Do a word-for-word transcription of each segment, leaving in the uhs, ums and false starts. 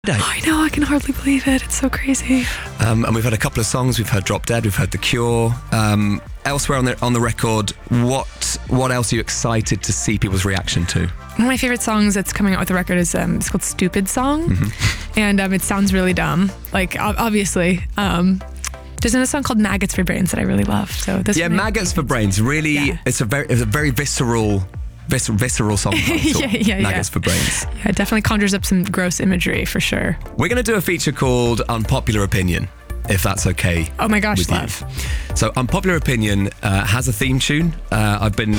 I know, I can hardly believe it. It's so crazy. Um, and we've had a couple of songs. We've heard Drop Dead, we've heard The Cure. Um, elsewhere on the on the record, what what else are you excited to see people's reaction to? One of my favorite songs that's coming out with the record is um, it's called Stupid Song. Mm-hmm. And um, it sounds really dumb. Like, obviously. Um, there's another song called Maggots for Brains that I really love. So this Yeah, Maggots for Brains. Really, yeah. it's a very it's a very visceral... Vis- visceral song title, yeah, yeah, Maggots yeah. for Brains. Yeah, it definitely conjures up some gross imagery for sure. We're going to do a feature called Unpopular Opinion, if that's okay. Oh my gosh, with love. You. So Unpopular Opinion uh, has a theme tune. Uh, I've been...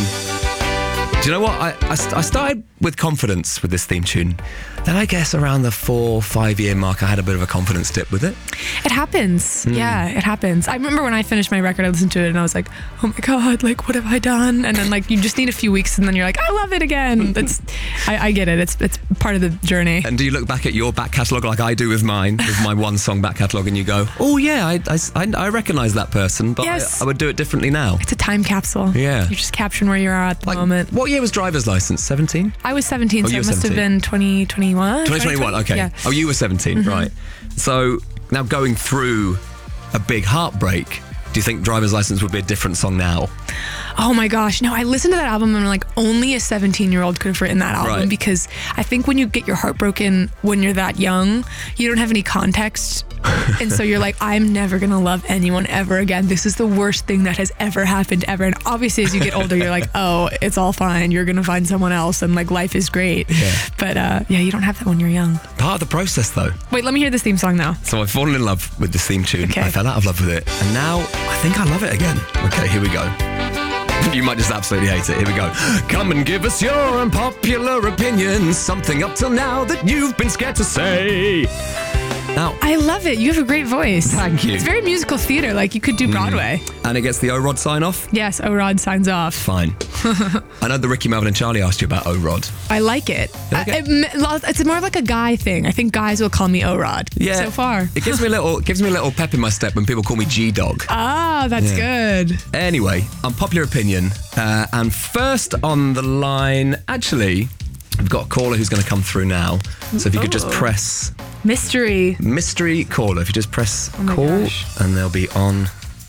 Do you know what? I, I, st- I started with confidence with this theme tune. Then I guess around the four, five year mark, I had a bit of a confidence dip with it. It happens. Mm. Yeah, it happens. I remember when I finished my record, I listened to it and I was like, oh my God, like, what have I done? And then like, you just need a few weeks and then you're like, I love it again. That's, I, I get it. It's it's part of the journey. And do you look back at your back catalogue like I do with mine, with my one song back catalogue, and you go, oh yeah, I, I, I recognise that person, but yes. I, I would do it differently now. It's a time capsule. Yeah. You're just capturing where you are at the like, moment. What year was driver's license? seventeen? I was seventeen, oh, so it must seventeen. have been twenty twenty-one. twenty twenty-one, okay. Yeah. Oh, you were seventeen, mm-hmm. Right. So now going through a big heartbreak, do you think Driver's License would be a different song now? Oh my gosh, no, I listened to that album and I'm like, only a seventeen-year-old could have written that album, right. Because I think when you get your heart broken when you're that young, you don't have any context. And so you're like, I'm never going to love anyone ever again. This is the worst thing that has ever happened ever. And obviously as you get older, you're like, oh, it's all fine. You're going to find someone else and like life is great. Yeah. But uh, yeah, you don't have that when you're young. Part of the process though. Wait, let me hear this theme song now. So I've fallen in love with this theme tune. Okay. I fell out of love with it. And now I think I love it again. Okay, here we go. You might just absolutely hate it. Here we go. Come and give us your unpopular opinion. Something up till now that you've been scared to say. Now, I love it. You have a great voice. Thank you. It's very musical theater. Like you could do Broadway. Mm. And it gets the O-Rod sign off? Yes, O-Rod signs off. Fine. I know the Ricky, Melvin and Charlie asked you about O-Rod. I like it. Like it? I, it. It's more of like a guy thing. I think guys will call me O-Rod. Yeah. So far. It gives me a little it gives me a little pep in my step when people call me G-Dog. Ah, that's yeah. good. Anyway, unpopular opinion. Uh, and first on the line, actually, we've got a caller who's going to come through now. So if you could just press... Mystery. Mystery caller. If you just press oh call, gosh. and they'll be on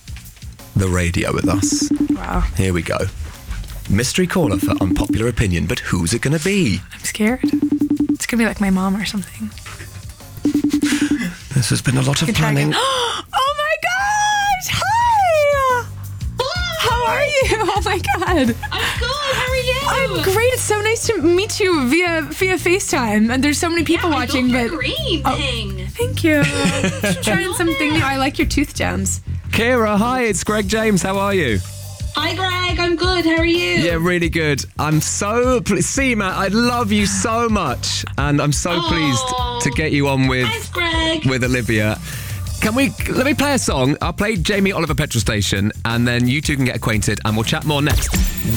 the radio with us. Wow. Here we go. Mystery caller for unpopular opinion, but who's it going to be? I'm scared. It's going to be like my mom or something. This has been a lot of planning. Oh my gosh! Hi! How are you? Oh my God. I'm good. How are you? I'm great. It's so nice to meet you via via FaceTime. And there's so many people yeah, watching. I but green oh, thing. thank you. Trying something new. I like your tooth gems. Kira, hi, it's Greg James. How are you? Hi, Greg. I'm good. How are you? Yeah, really good. I'm so pleased. See, Matt, I love you so much. And I'm so Aww. pleased to get you on with, Thanks, Greg. with Olivia. Can we, let me play a song. I'll play Jamie Oliver Petrol Station, and then you two can get acquainted, and we'll chat more next.